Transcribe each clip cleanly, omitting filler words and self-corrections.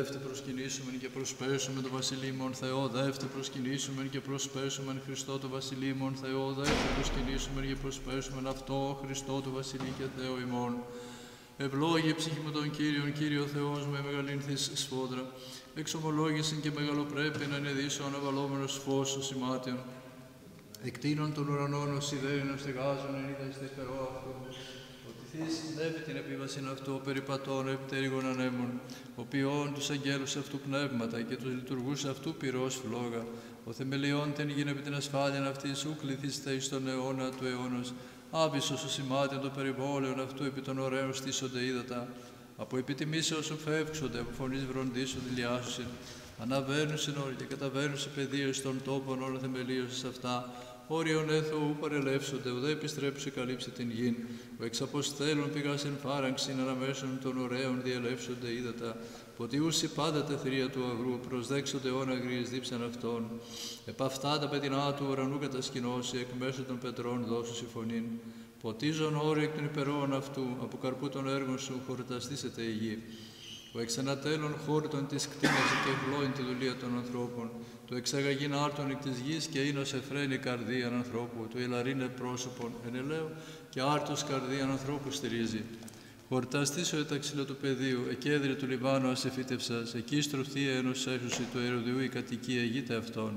Δεύτε προσκυνήσομεν και προσπέσομεν το βασιλείμον Θεό, δεύτε προσκυνήσομεν και προσπέσομεν Χριστό το βασιλείμον Θεό, δεύτε προσκυνήσομεν και προσπέσομεν αυτό Χριστό το βασιλεί και Θεό ημών. Ευλόγη ψυχή μου τον Κύριον, Κύριο Θεός με μεγαλύνθης σφόδρα, εξομολόγησιν και μεγαλοπρέπεια να ενεδίσω αναβαλόμενος φως ως ημάτιον. Εκτείνων των ουρανών ως ιδέρινος στεγάζων εν είδα εις τα υπερό αυτού. Ότι θείς συνδεύει την επίβασιν αυτού, περιπατών επιτέρυγων ανέμων, ο ποιών τους αγγέλους αυτού πνεύματα και τους λειτουργούς αυτού πυρός φλόγα. Ο θεμελιών τεν γίνε επί την ασφάλειαν αυτής, ου κληθήστε εις τον αιώνα του αιώνος. Άβυσσος ο σημάτιον των περιβόλαιων αυτού επί των ωραίων στήσονται ύδατα. Από επιτιμήσεως σου φεύξονται, από φωνής βροντίσου δηλιάσουσιν. Αναβαίνουσιν όλοι και καταβαίνουσιν παιδείες των τόπων όλα θεμελίωσης αυτά. Όριον έθω ου παρελεύσονται, ουδέ επιστρέψει καλύψει την γην. Ο εξαποστέλων πηγάς εν φάραγξιν αναμέσων των ωραίων διελεύσονται ύδατα. Ποτιούσι πάντα τεθρία του αγρού, προσδέξονται αιώνα γρίες δίψαν αυτών. Επ' αυτά τα πετεινά του ουρανού κατασκηνώσει, εκ μέσω των πετρών δώσουσι φωνήν. Ποτίζον όροι εκ των υπερών αυτού, από καρπού των έργων σου χορταστήσεται η γη. Ο εξανατέλων χόρτων της κτίναση και ευλόγην τη δουλεία των ανθρώπων. Του εξαγαγήν άρτων εκ της γης και ίνος εφραίνει καρδίαν ανθρώπου. Του ελαρίνε πρόσωπον εν ελαίου και άρτος καρδίαν ανθρώπου στηρίζει. Χορταστήσω εταξίλα του πεδίου, εκέδρε του Λιβάνου ασεφίτευσας, εκεί στροφθία ενός έσουσι του Ηρωδιού η κατοικία γείται αυτών.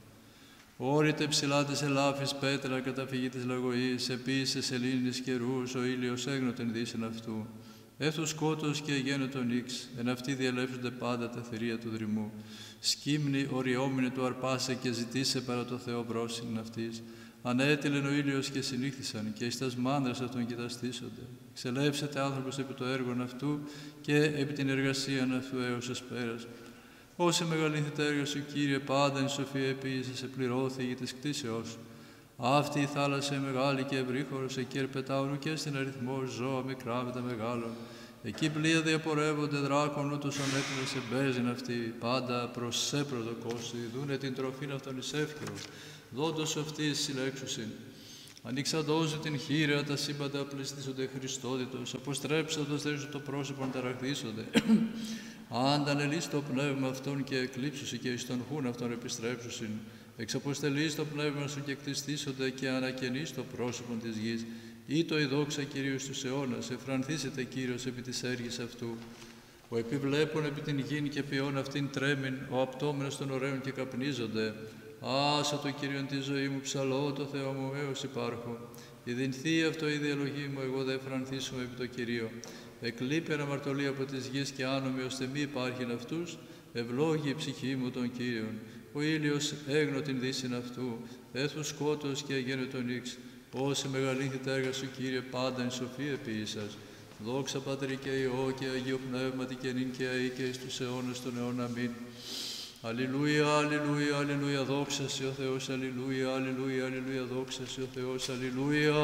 Όρητε ψηλά της ελάφης πέτρα καταφυγή της λαγωής, επίσης σελήνης καιρούς, ο ήλιος έγνωτεν δύσεν αυτού. Έθου σκότος και γένετον ύξ, εν αυτοί διελεύσονται πάντα τα θηρία του δρυμού. Σκύμνη οριόμηνη του αρπάσε και ζητήσε παρά το Θεό πρόσυνην αυτής. Ανέτειλεν ο ήλιος και συνήχθησαν, και εις τας μάνδρας αυτών κοιταστήσονται. Ξελεύσεται άνθρωπος επί το έργον αυτού και επί την εργασίαν αυτού έως εσπέρας. Όσε μεγαλύνθη τα έργα σου, Κύριε, πάντα εν σοφία επίησε, σε πληρώθη γη της κτήσεώς σου. Αυτή η θάλασσα μεγάλη και ευρύχωρος, εκεί ερπετάουν και στην αριθμό ζώα μικρά με τα μεγάλων. Εκεί πλοία διαπορεύονται δράκων, ούτως ανέτειλε σε μπέζιν αυτή, πάντα προς σε πρωτοκόστη, δούνε την τροφήν αυτόν εις εύχυρο. Δόντος αυτής συλλέξουσιν. Ανοίξαντόζε την χείρα, τα σύμπαντα πλαιστήσονται Χριστόδητος, αποστρέψαντος θέσου το πρόσωπον ταραχθήσονται. Άνταν ελείς το πνεύμα αυτόν και εκλείψουσι και εις τον χούν αυτόν επιστρέψουσιν. Εξαποστελείς το πνεύμα σου και κτιστήσονται και ανακαινείς το πρόσωπον της γης. Ήτο η δόξα Κυρίως τους αιώνας, εφρανθήσεται Κύριος επί της έργης αυτού. Ο επιβλέπων επί την γην και ποιόν αυτήν τρέμην, ο απτόμενος των ωραίων και καπνίζονται. Άσα το Κύριον τη ζωή μου, ψαλώ το Θεό μου, έως υπάρχω. Ιδινθεί αυτό η διαλογή μου, εγώ δε εφρανθήσουμε επί το Κυρίο. Εκλείπει αναμαρτωλή από της γης και άνομοι, ώστε μη υπάρχειν αυτούς, ευλόγη η ψυχή μου των Κύριων. Ο ήλιος έγνω την δύσιν αυτού, έθου σκότος και αγένε τον ύξ. Όσε μεγαλύνθη τα έργα σου, Κύριε, πάντα εν σοφία ποιήσας. Δόξα Πατρί και Υιό και Αγίο Πνεύματι και νυν και αεί και εις τους αιώνας των αιών. Αμήν. Αλληλούια, αλληλούια, αλληλούια, δόξα σε ο Θεός, αλληλούια, αλληλούια, αλληλούια, δόξα σε ο Θεός, αλληλούια.